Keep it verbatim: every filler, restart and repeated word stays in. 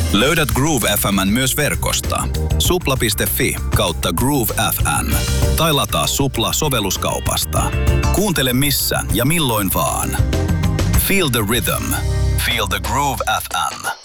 Löydät Groove F M:n myös verkosta. supla piste fi kautta Groove F M. Tai lataa Supla sovelluskaupasta. Kuuntele missä ja milloin vaan. Feel the rhythm. Feel the Groove F M.